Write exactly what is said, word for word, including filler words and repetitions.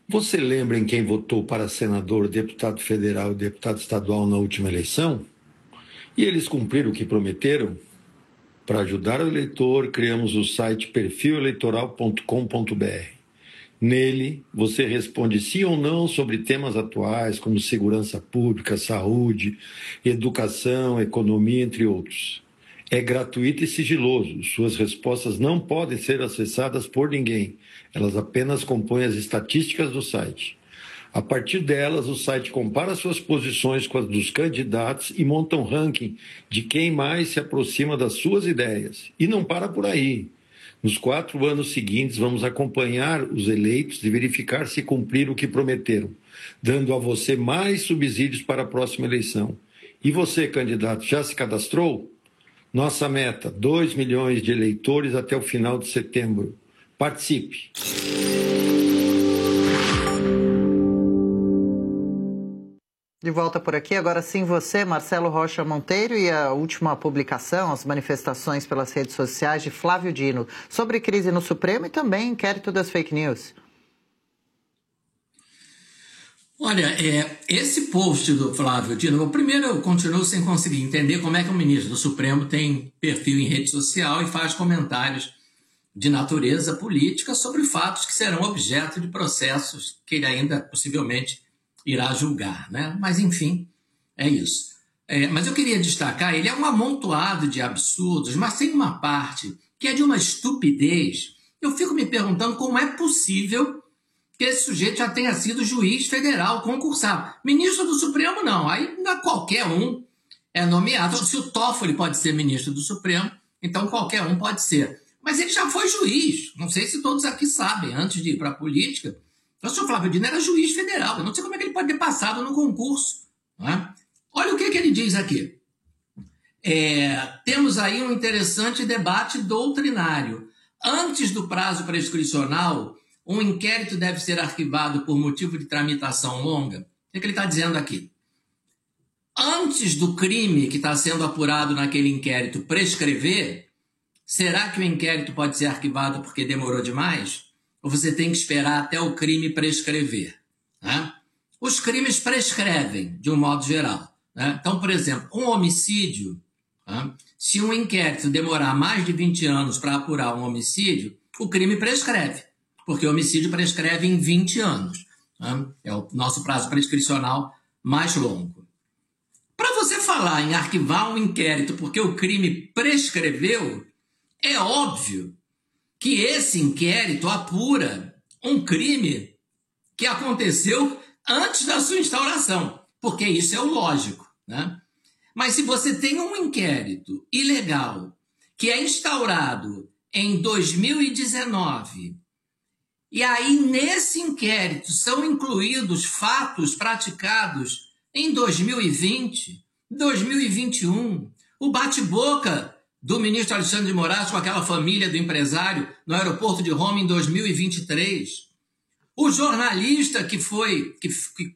Você lembra em quem votou para senador, deputado federal e deputado estadual na última eleição? E eles cumpriram o que prometeram? Para ajudar o eleitor, criamos o site perfil eleitoral ponto com ponto br. Nele, você responde sim ou não sobre temas atuais, como segurança pública, saúde, educação, economia, entre outros. É gratuito e sigiloso. Suas respostas não podem ser acessadas por ninguém. Elas apenas compõem as estatísticas do site. A partir delas, o site compara suas posições com as dos candidatos e monta um ranking de quem mais se aproxima das suas ideias. E não para por aí. Nos quatro anos seguintes, vamos acompanhar os eleitos e verificar se cumpriram o que prometeram, dando a você mais subsídios para a próxima eleição. E você, candidato, já se cadastrou? Nossa meta, dois milhões de eleitores até o final de setembro. Participe! De volta por aqui, agora sim você, Marcelo Rocha Monteiro, e a última publicação, as manifestações pelas redes sociais de Flávio Dino, sobre crise no Supremo e também inquérito das fake news. Olha, é, esse post do Flávio Dino, primeiro eu continuo sem conseguir entender como é que o ministro do Supremo tem perfil em rede social e faz comentários de natureza política sobre fatos que serão objeto de processos que ele ainda possivelmente irá julgar, né? Mas, enfim, é isso. É, mas eu queria destacar, ele é um amontoado de absurdos, mas tem uma parte que é de uma estupidez. Eu fico me perguntando como é possível que esse sujeito já tenha sido juiz federal concursado. Ministro do Supremo, não. Aí não, qualquer um é nomeado. Se o Toffoli pode ser ministro do Supremo, então qualquer um pode ser. Mas ele já foi juiz. Não sei se todos aqui sabem, antes de ir para a política. O senhor Flávio Dino era juiz federal. Eu não sei como é que ele pode ter passado no concurso. Né? Olha o que, que ele diz aqui. É, temos aí um interessante debate doutrinário. Antes do prazo prescricional, um inquérito deve ser arquivado por motivo de tramitação longa. O que, que ele está dizendo aqui? Antes do crime que está sendo apurado naquele inquérito prescrever, será que o inquérito pode ser arquivado porque demorou demais? Ou você tem que esperar até o crime prescrever? Né? Os crimes prescrevem, de um modo geral. Né? Então, por exemplo, um homicídio, né? Se um inquérito demorar mais de vinte anos para apurar um homicídio, o crime prescreve, porque o homicídio prescreve em vinte anos. Né? É o nosso prazo prescricional mais longo. Para você falar em arquivar um inquérito porque o crime prescreveu, é óbvio que esse inquérito apura um crime que aconteceu antes da sua instauração, porque isso é o lógico, né? Mas se você tem um inquérito ilegal que é instaurado em dois mil e dezenove, e aí nesse inquérito são incluídos fatos praticados em dois mil e vinte, dois mil e vinte e um, o bate-boca do ministro Alexandre de Moraes com aquela família do empresário no aeroporto de Roma em dois mil e vinte e três. O jornalista que foi, que, que